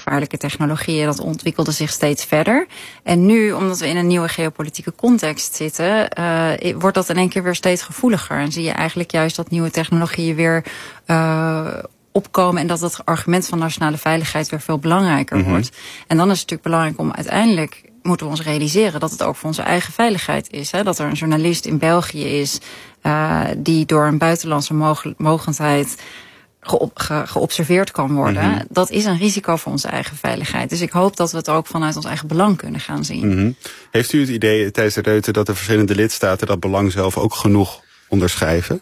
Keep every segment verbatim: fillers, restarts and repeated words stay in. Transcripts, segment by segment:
gevaarlijke technologieën, dat ontwikkelde zich steeds verder. En nu, omdat we in een nieuwe geopolitieke context zitten, uh, wordt dat in één keer weer steeds gevoeliger. En zie je eigenlijk juist dat nieuwe technologieën weer uh, opkomen en dat het argument van nationale veiligheid weer veel belangrijker mm-hmm. wordt. En dan is het natuurlijk belangrijk om uiteindelijk, moeten we ons realiseren dat het ook voor onze eigen veiligheid is. Hè? Dat er een journalist in België is uh, die door een buitenlandse mog- mogendheid geop- ge- geobserveerd kan worden. Mm-hmm. Dat is een risico voor onze eigen veiligheid. Dus ik hoop dat we het ook vanuit ons eigen belang kunnen gaan zien. Mm-hmm. Heeft u het idee, Thijs de Ruiter, dat de verschillende lidstaten dat belang zelf ook genoeg onderschrijven?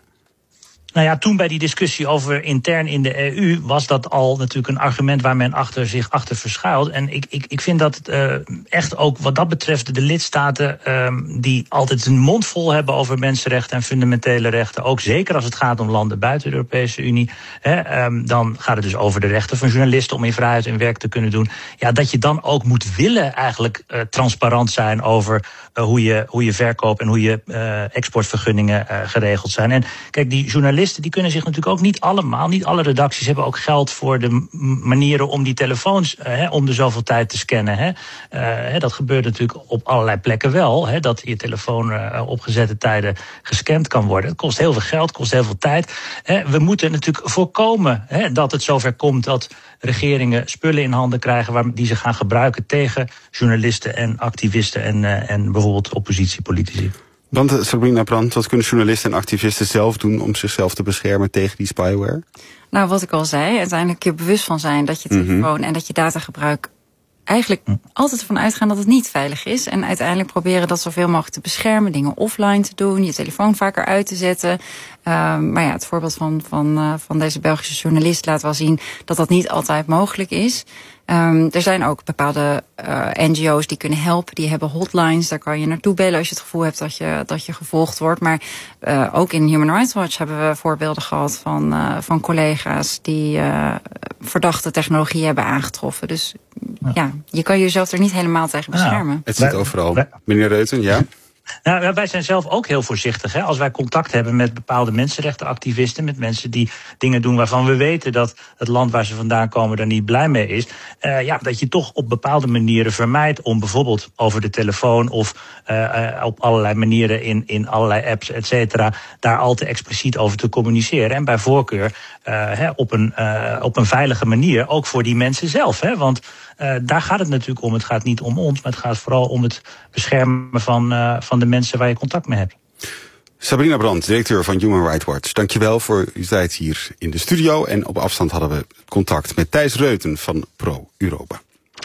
Nou ja, toen bij die discussie over intern in de E U was dat al natuurlijk een argument waar men achter zich achter verschuilt. En ik, ik, ik vind dat uh, echt ook wat dat betreft de lidstaten um, die altijd een mond vol hebben over mensenrechten en fundamentele rechten, ook zeker als het gaat om landen buiten de Europese Unie, hè, um, dan gaat het dus over de rechten van journalisten om in vrijheid hun werk te kunnen doen. Ja, dat je dan ook moet willen eigenlijk uh, transparant zijn over uh, hoe je, hoe je verkoop en hoe je uh, exportvergunningen uh, geregeld zijn. En kijk, die journalisten die kunnen zich natuurlijk ook niet allemaal, niet alle redacties hebben ook geld voor de m- manieren om die telefoons uh, om de zoveel tijd te scannen. Hè. Uh, dat gebeurt natuurlijk op allerlei plekken wel, hè, dat je telefoon uh, op gezette tijden gescand kan worden. Het kost heel veel geld, kost heel veel tijd. Hè. We moeten natuurlijk voorkomen hè, dat het zover komt dat regeringen spullen in handen krijgen waar, die ze gaan gebruiken tegen journalisten en activisten en, uh, en bijvoorbeeld oppositiepolitici. Want Sabrina Brand, wat kunnen journalisten en activisten zelf doen om zichzelf te beschermen tegen die spyware? Nou, wat ik al zei, uiteindelijk je bewust van zijn dat je telefoon mm-hmm. en dat je datagebruik eigenlijk mm. altijd ervan uitgaan dat het niet veilig is. En uiteindelijk proberen dat zoveel mogelijk te beschermen, dingen offline te doen, je telefoon vaker uit te zetten. Uh, maar ja, het voorbeeld van, van, uh, van deze Belgische journalist laat wel zien dat dat niet altijd mogelijk is. Um, er zijn ook bepaalde uh, N G O's die kunnen helpen. Die hebben hotlines, daar kan je naartoe bellen als je het gevoel hebt dat je, dat je gevolgd wordt. Maar uh, ook in Human Rights Watch hebben we voorbeelden gehad van, uh, van collega's die uh, verdachte technologie hebben aangetroffen. Dus ja. ja, je kan jezelf er niet helemaal tegen beschermen. Ja, het zit overal. Meneer Reuten, ja? Nou, wij zijn zelf ook heel voorzichtig. Hè? Als wij contact hebben met bepaalde mensenrechtenactivisten, met mensen die dingen doen waarvan we weten dat het land waar ze vandaan komen er niet blij mee is. Uh, ja, dat je toch op bepaalde manieren vermijdt om bijvoorbeeld over de telefoon of uh, uh, op allerlei manieren in, in allerlei apps, et cetera, daar al te expliciet over te communiceren. En bij voorkeur uh, hè, op, een, uh, op een veilige manier, ook voor die mensen zelf. Hè? Want uh, daar gaat het natuurlijk om. Het gaat niet om ons, maar het gaat vooral om het beschermen van, uh, van de mensen waar je contact mee hebt. Sabrina Brand, directeur van Human Rights Watch. Dankjewel voor uw tijd hier in de studio. En op afstand hadden we contact met Thijs Reuten van Pro Europa.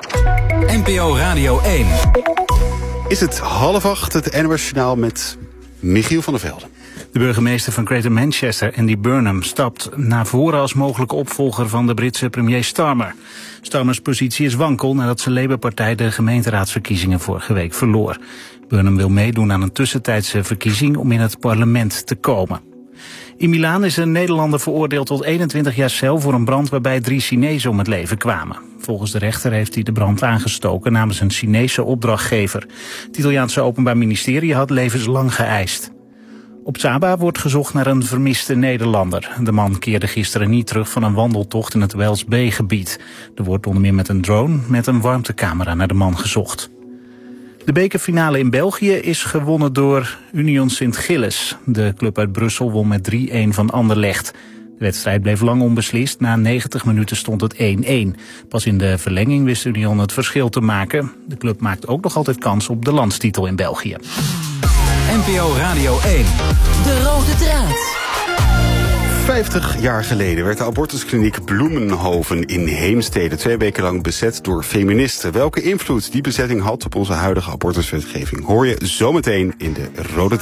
N P O Radio één. Is het half acht, het N O S-journaal met Michiel van der Velde. De burgemeester van Greater Manchester, Andy Burnham, stapt naar voren als mogelijke opvolger van de Britse premier Starmer. Starmers positie is wankel nadat zijn Labour-partij de gemeenteraadsverkiezingen vorige week verloor. Burnham wil meedoen aan een tussentijdse verkiezing om in het parlement te komen. In Milaan is een Nederlander veroordeeld tot eenentwintig jaar cel voor een brand waarbij drie Chinezen om het leven kwamen. Volgens de rechter heeft hij de brand aangestoken namens een Chinese opdrachtgever. Het Italiaanse Openbaar Ministerie had levenslang geëist. Op Saba wordt gezocht naar een vermiste Nederlander. De man keerde gisteren niet terug van een wandeltocht in het Wells Bay-gebied. Er wordt onder meer met een drone met een warmtecamera naar de man gezocht. De bekerfinale in België is gewonnen door Union Sint-Gilles. De club uit Brussel won met drie-een van Anderlecht. De wedstrijd bleef lang onbeslist. Na negentig minuten stond het één-één. Pas in de verlenging wist Union het verschil te maken. De club maakt ook nog altijd kans op de landstitel in België. N P O Radio één. De rode draad. Vijftig jaar geleden werd de abortuskliniek Bloemenhoven in Heemstede twee weken lang bezet door feministen. Welke invloed die bezetting had op onze huidige abortuswetgeving hoor je zometeen in de rode draad.